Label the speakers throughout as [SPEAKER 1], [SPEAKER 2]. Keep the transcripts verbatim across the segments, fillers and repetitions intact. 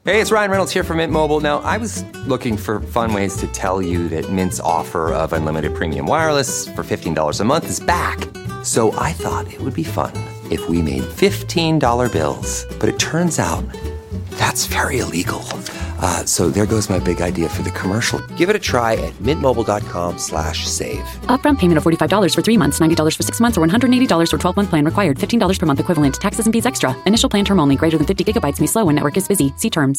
[SPEAKER 1] Hey, it's Ryan Reynolds here from Mint Mobile. Now, I was looking for fun ways to tell you that Mint's offer of unlimited premium wireless for fifteen dollars a month is back. So I thought it would be fun if we made fifteen dollar bills. But it turns out that's very illegal. Uh, so there goes my big idea for the commercial. Give it a try at mintmobile.com slash save.
[SPEAKER 2] Upfront payment of forty-five dollars for three months, ninety dollars for six months, or one hundred eighty dollars for twelve-month plan required. fifteen dollars per month equivalent. Taxes and fees extra. Initial plan term only. Greater than fifty gigabytes may slow when network is busy. See terms.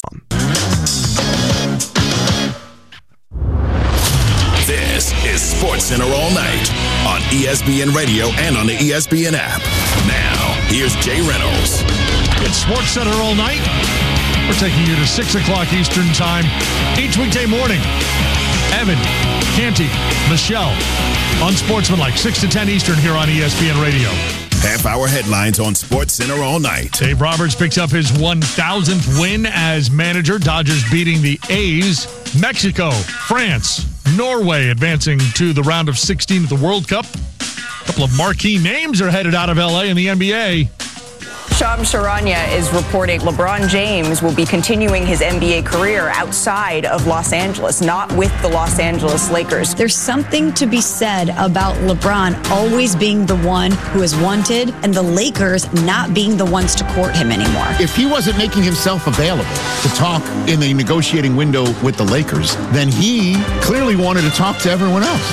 [SPEAKER 3] This is SportsCenter All Night on E S P N Radio and on the E S P N app. Now, here's Jay Reynolds.
[SPEAKER 4] It's SportsCenter All Night. We're taking you to six o'clock Eastern Time each weekday morning. Evan, Canty, Michelle on Sportsmanlike, six to ten Eastern here on E S P N Radio.
[SPEAKER 3] Half-hour headlines on SportsCenter All Night.
[SPEAKER 4] Dave Roberts picks up his one thousandth win as manager. Dodgers beating the A's. Mexico, France, Norway advancing to the round of sixteen of the World Cup. A couple of marquee names are headed out of L A in the N B A.
[SPEAKER 5] Shams Charania is reporting LeBron James will be continuing his N B A career outside of Los Angeles, not with the Los Angeles Lakers.
[SPEAKER 6] There's something to be said about LeBron always being the one who is wanted and the Lakers not being the ones to court him anymore.
[SPEAKER 7] If he wasn't making himself available to talk in the negotiating window with the Lakers, then he clearly wanted to talk to everyone else.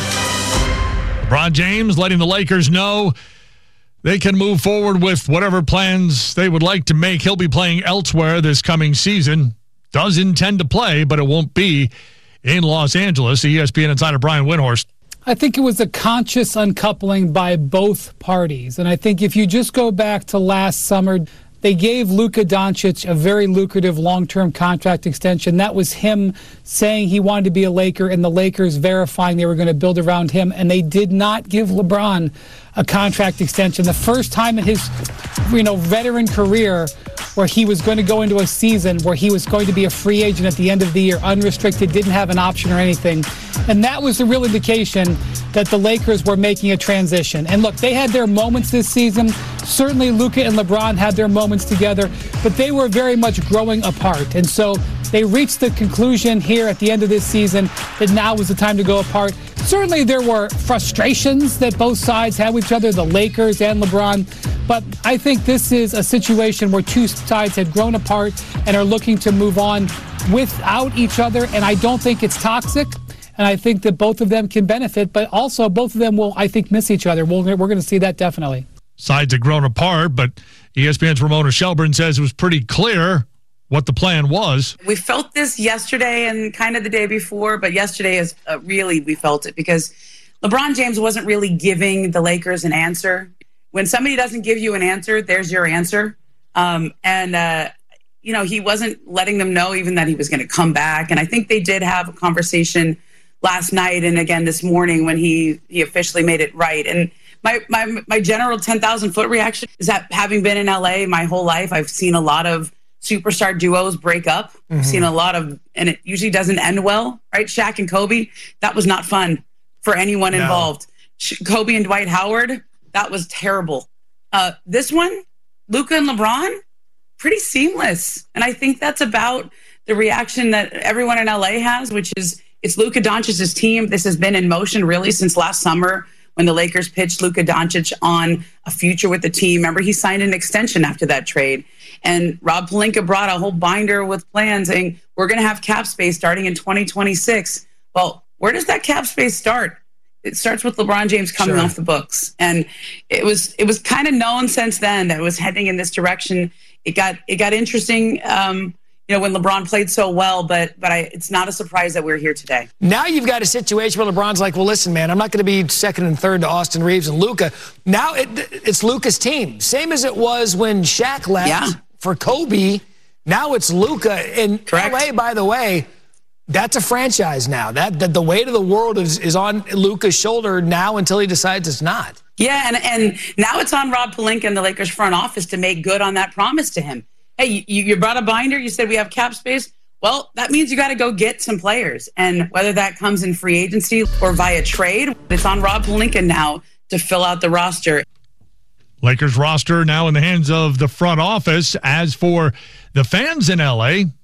[SPEAKER 4] LeBron James letting the Lakers know they can move forward with whatever plans they would like to make. He'll be playing elsewhere this coming season. Does intend to play, but it won't be in Los Angeles. E S P N insider Brian Windhorst.
[SPEAKER 8] I think it was a conscious uncoupling by both parties. And I think if you just go back to last summer, they gave Luka Doncic a very lucrative long-term contract extension. That was him saying he wanted to be a Laker and the Lakers verifying they were going to build around him. And they did not give LeBron a contract extension. The first time in his, you know, veteran career where he was going to go into a season where he was going to be a free agent at the end of the year, unrestricted, didn't have an option or anything. And that was the real indication that the Lakers were making a transition. And look, they had their moments this season. Certainly Luka and LeBron had their moments together, but they were very much growing apart. And so they reached the conclusion here at the end of this season that now was the time to go apart. Certainly there were frustrations that both sides had with each other, the Lakers and LeBron. But I think this is a situation where two sides had grown apart and are looking to move on without each other. And I don't think it's toxic. And I think that both of them can benefit. But also both of them will, I think, miss each other. We'll, we're going to see that definitely.
[SPEAKER 4] Sides have grown apart, but E S P N's Ramona Shelburne says it was pretty clear what the plan was.
[SPEAKER 9] We felt this yesterday and kind of the day before, but yesterday is uh, really we felt it because LeBron James wasn't really giving the Lakers an answer. When somebody doesn't give you an answer, there's your answer. Um, and, uh, you know, he wasn't letting them know even that he was going to come back. And I think they did have a conversation last night and again this morning when he, he officially made it right. And my my, my general ten thousand foot reaction is that having been in L A my whole life, I've seen a lot of superstar duos break up. Mm-hmm. I've seen a lot of, and it usually doesn't end well, right? Shaq and Kobe, that was not fun for anyone no. involved. Kobe and Dwight Howard, that was terrible. Uh, this one, Luka and LeBron, pretty seamless. And I think that's about the reaction that everyone in L A has, which is it's Luka Doncic's team. This has been in motion really since last summer when the Lakers pitched Luka Doncic on a future with the team. Remember, he signed an extension after that trade. And Rob Pelinka brought a whole binder with plans saying, we're going to have cap space starting in twenty twenty-six. Well, where does that cap space start? It starts with LeBron James coming sure. off the books. And it was it was kind of known since then that it was heading in this direction. It got it got interesting, um, you know, when LeBron played so well, but but I, it's not a surprise that we're here today.
[SPEAKER 10] Now you've got a situation where LeBron's like, well, listen, man, I'm not going to be second and third to Austin Reeves and Luka. Now it, it's Luka's team. Same as it was when Shaq left yeah. for Kobe. Now it's Luka. And Correct. L A, by the way, that's a franchise now. That, that the weight of the world is, is on Luka's shoulder now until he decides it's not.
[SPEAKER 9] Yeah, and, and now it's on Rob Pelinka and the Lakers front office to make good on that promise to him. Hey, you, you brought a binder. You said we have cap space. Well, that means you got to go get some players. And whether that comes in free agency or via trade, it's on Rob Pelinka now to fill out the roster.
[SPEAKER 4] Lakers roster now in the hands of the front office. As for the fans in L A,